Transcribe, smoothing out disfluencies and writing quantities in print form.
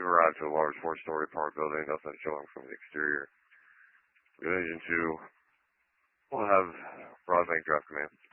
We've arrived to a large 4-story apartment building, nothing showing from the exterior. Engine 2 will have broadband draft command.